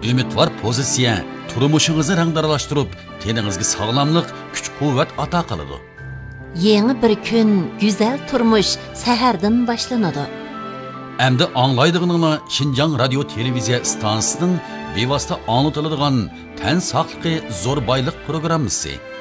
Ümidvar pozitsiya turmushingizni rangdaralashtirib, teningizga sog'lomlik, kuch-quvvat ato qiladi. Yeni bir kun, güzel turmuş sahardan boshlanadi. Endi anglaydig'iningni Xinjiang radio televiziya stansiyasining bevosita anlatıladigan tan saqligi zo'r boylik programmasi.